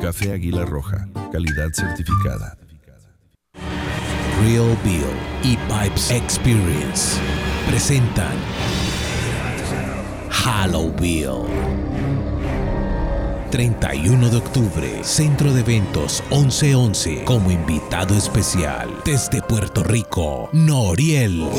Café Águila Roja, calidad certificada. Real Bill y Pipes Experience presentan Halo Bill. 31 de octubre, Centro de Eventos 1111. Como invitado especial, desde Puerto Rico, Noriel.